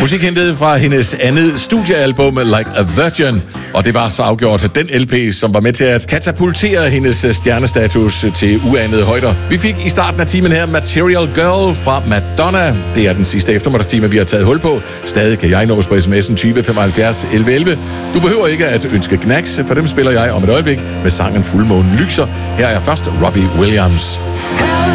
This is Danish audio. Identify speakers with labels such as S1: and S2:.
S1: Musik hentet fra hendes andet studiealbum Like a Virgin, og det var så afgjort den LP, som var med til at katapultere hendes stjernestatus til uanede højder. Vi fik i starten af timen her Material Girl fra Madonna. Det er den sidste eftermiddagstime, vi har taget hul på. Stadig kan jeg nås på sms'en 20 75 11 11. Du behøver ikke at ønske knacks, for dem spiller jeg om et øjeblik med sangen Fuldmånen lyser. Her er først Robbie Williams.